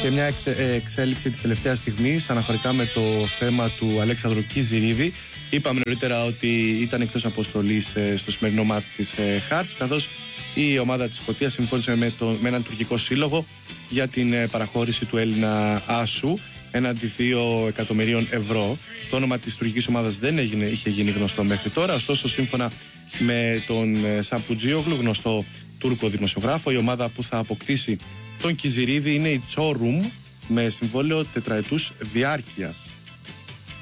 Και μια εξέλιξη της τελευταίας στιγμής αναφορικά με το θέμα του Αλέξανδρου Κιζιρίδη. Είπαμε νωρίτερα ότι ήταν εκτός αποστολής στο σημερινό μάτς της Hearts, καθώς η ομάδα της Σκωτίας συμφώνησε με έναν τουρκικό σύλλογο για την παραχώρηση του Έλληνα άσου έναντι 2 εκατομμυρίων ευρώ. Το όνομα της τουρκικής ομάδας δεν είχε γίνει γνωστό μέχρι τώρα, ωστόσο σύμφωνα με τον Σαμπουτζίογλου, γνωστό Τούρκο δημοσιογράφο, η ομάδα που θα αποκτήσει τον Κιζιρίδη είναι η Çorum με συμβόλαιο τετραετούς διάρκειας.